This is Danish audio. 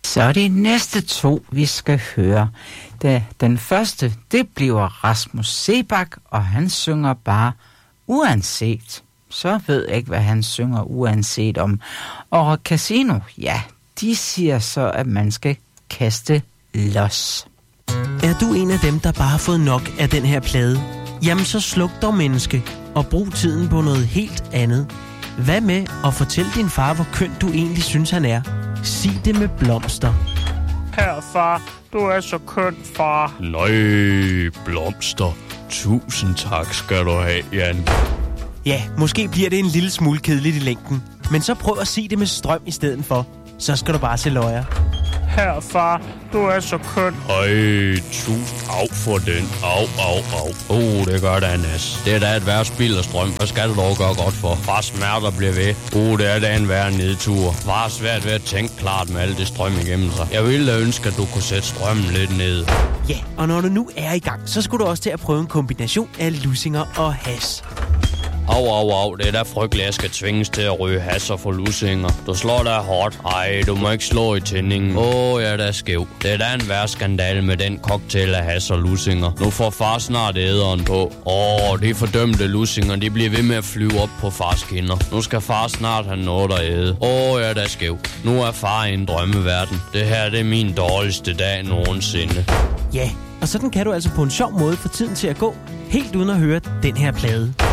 Så de næste 2, vi skal høre. Den første, det bliver Rasmus Seebach, og han synger bare uanset. Så ved jeg ikke, hvad han synger uanset om. Og Casino, ja, de siger så, at man skal kaste los. Er du en af dem, der bare har fået nok af den her plade? Jamen så sluk dog, menneske, og brug tiden på noget helt andet. Hvad med at fortælle din far, hvor køn du egentlig synes, han er? Sig det med blomster. Her, far. Du er så køn, far. Nej, blomster. Tusind tak skal du have, Jan. Ja, måske bliver det en lille smule kedeligt i længden. Men så prøv at sige det med strøm i stedet for. Så skal du bare se løjer. Her, far. Du er så køn. Tusind af for den. Au. Det gør da, Nas. Det er da et værre spild af strøm. Hvad skal du dog gøre godt for? Far smerter bliver ved. Det er da en værre nedtur. Far er svært ved at tænke klart med alt det strøm igennem sig. Jeg ville da ønske, at du kunne sætte strømmen lidt ned. Ja, og når du nu er i gang, så skulle du også til at prøve en kombination af lussinger og has. Au. Det er da frygteligt, at jeg skal tvinges til at ryge has og få lussinger. Du slår da hårdt. Ej, du må ikke slå i tændingen. Jeg er da skæv. Det er da en værre skandale med den cocktail af has og lussinger. Nu får far snart æderen på. De fordømte lussinger, de bliver ved med at flyve op på fars kinder. Nu skal far snart have noget at æde. Jeg er da skæv. Nu er far i en drømmeverden. Det her, det er min dårligste dag nogensinde. Ja, og sådan kan du altså på en sjov måde få tiden til at gå, helt uden at høre den her plade.